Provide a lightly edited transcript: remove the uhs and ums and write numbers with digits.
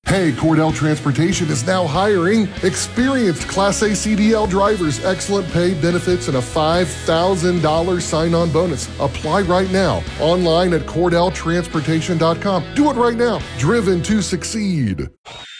Hey, Cordell Transportation is now hiring experienced Class A CDL drivers, excellent pay, benefits, and a $5,000 sign-on bonus. Apply right now online at CordellTransportation.com. Do it right now. Driven to succeed.